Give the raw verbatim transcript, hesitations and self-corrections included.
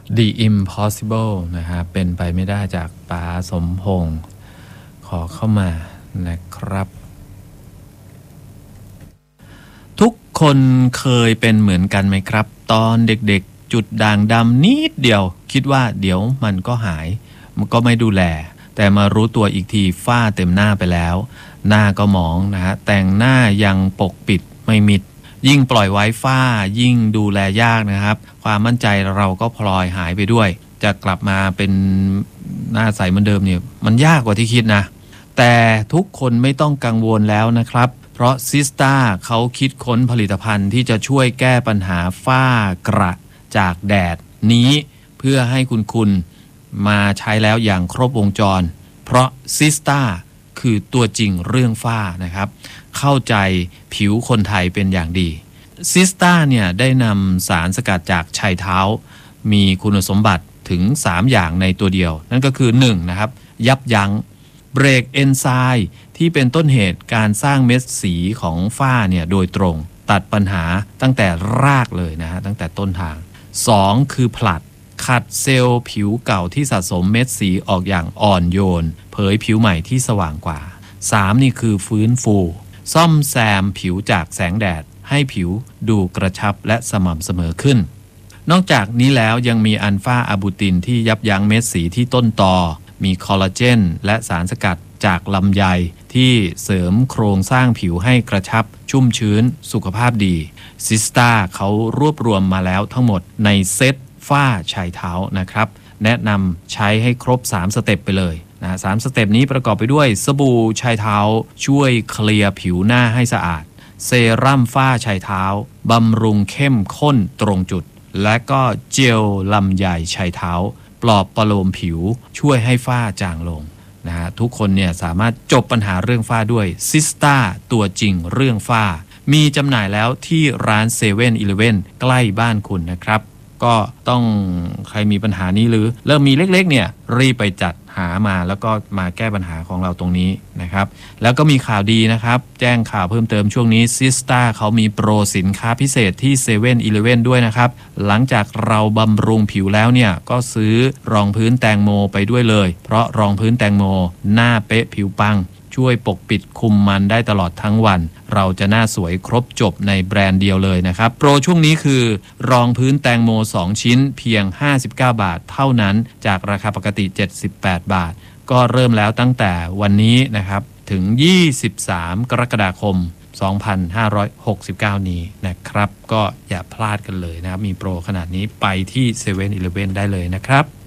The Impossible นะฮะเป็นไปไม่ได้จากป๋าสมพงษ์ขอเข้ามานะครับทุกคนเคยเป็นเหมือนกันไหมครับตอนเด็กๆจุดด่างดำนิดเดียวคิดว่าเดี๋ยวมันก็หายมันก็ไม่ดูแลแต่มารู้ตัวอีกทีฝ้าเต็มหน้าไปแล้วหน้าก็หมองนะฮะแต่งหน้ายังปกปิดไม่มิดยิ่งปล่อยไว้ฝ้ายิ่งดูแลยากนะครับความมั่นใจเราก็พลอยหายไปด้วยจะกลับมาเป็นหน้าใสเหมือนเดิมเนี่ยมันยากกว่าที่คิดนะแต่ทุกคนไม่ต้องกังวลแล้วนะครับเพราะซิสตาเขาคิดค้นผลิตภัณฑ์ที่จะช่วยแก้ปัญหาฝ้ากระจากแดดนี้เพื่อให้คุณคุณมาใช้แล้วอย่างครบวงจรเพราะซิสตาคือตัวจริงเรื่องฝ้านะครับเข้าใจผิวคนไทยเป็นอย่างดีซิสตาเนี่ยได้นำสารสกัดจากไชเท้ามีคุณสมบัติถึงสามอย่างในตัวเดียวนั่นก็คือหนึ่งนะครับยับยั้งเบรกเอนไซม์ที่เป็นต้นเหตุการสร้างเม็ดสีของฝ้าเนี่ยโดยตรงตัดปัญหาตั้งแต่รากเลยนะฮะตั้งแต่ต้นทางสองคือผลัดขัดเซลล์ผิวเก่าที่สะสมเม็ดสีออกอย่างอ่อนโยนเผยผิวใหม่ที่สว่างกว่าสามนี่คือฟื้นฟูซ่อมแซมผิวจากแสงแดดให้ผิวดูกระชับและสม่ำเสมอขึ้นนอกจากนี้แล้วยังมีอัลฟาอะบูตินที่ยับยั้งเม็ดสีที่ต้นตอมีคอลลาเจนและสารสกัดจากลำไยที่เสริมโครงสร้างผิวให้กระชับชุ่มชื้นสุขภาพดีซิสตาเขารวบรวมมาแล้วทั้งหมดในเซตฝ้าชายเท้านะครับแนะนำใช้ให้ครบสามสเต็ปไปเลยนะสามสเต็ปนี้ประกอบไปด้วยสบู่ชายเท้าช่วยเคลียร์ผิวหน้าให้สะอาดเซรั่มฝ้าชายเท้าบำรุงเข้มข้นตรงจุดและก็เจลลำไยชายเท้าปลอบประโลมผิวช่วยให้ฝ้าจางลงนะฮะทุกคนเนี่ยสามารถจบปัญหาเรื่องฝ้าด้วยซิสตาตัวจริงเรื่องฝ้ามีจำหน่ายแล้วที่ร้านเซเว่นอีเลฟเว่นใกล้บ้านคุณนะครับก็ต้องใครมีปัญหานี้หรือเริ่มมีเล็กๆเนี่ยรีบไปจัดหามาแล้วก็มาแก้ปัญหาของเราตรงนี้นะครับแล้วก็มีข่าวดีนะครับแจ้งข่าวเพิ่มเติมช่วงนี้ซิสตาเขามีโปรสินค้าพิเศษที่เซเว่นอีเลฟเว่นด้วยนะครับหลังจากเราบำรุงผิวแล้วเนี่ยก็ซื้อรองพื้นแตงโมไปด้วยเลยเพราะรองพื้นแตงโมหน้าเป๊ะผิวปังช่วยปกปิดคุมมันได้ตลอดทั้งวันเราจะหน้าสวยครบจบในแบรนด์เดียวเลยนะครับโปรช่วงนี้คือรองพื้นแตงโมสองชิ้นเพียงห้าสิบเก้าบาทเท่านั้นจากราคาปกติเจ็ดสิบแปดบาทก็เริ่มแล้วตั้งแต่วันนี้นะครับถึงยี่สิบสามกรกฎาคมสองพันห้าร้อยหกสิบเก้านี้นะครับก็อย่าพลาดกันเลยนะครับมีโปรขนาดนี้ไปที่เซเว่นอีเลฟเว่นได้เลยนะครับ